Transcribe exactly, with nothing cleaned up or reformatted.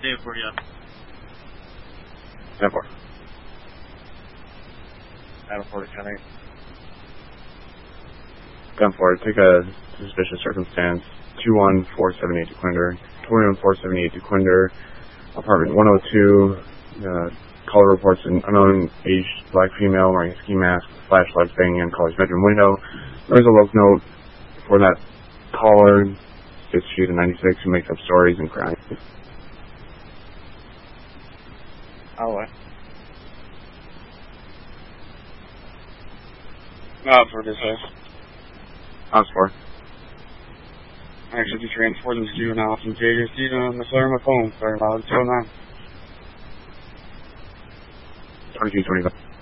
ten four, yeah. ten four. Adam four, ten eight. ten four, take a suspicious circumstance. two one four seven eight Dequinder. two one four seven eight Dequinder. Apartment one oh two. Uh, caller reports an unknown aged black female wearing a ski mask, flashlights banging on caller's bedroom window. There's a local note for that caller. It's she's a ninety-six who makes up stories and cries. Oh, what? No, for this house. House four. Actually, just transporting to juvenile from J J C to McLaren my phone. Sorry about it. two oh nine. twenty-two twenty-five.